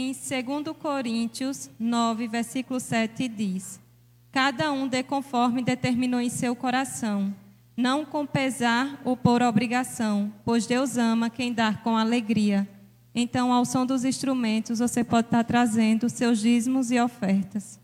em 2 Coríntios 9, versículo 7, diz: cada um dê conforme determinou em seu coração, não com pesar ou por obrigação, pois Deus ama quem dá com alegria. Então, ao som dos instrumentos, você pode estar trazendo seus dízimos e ofertas.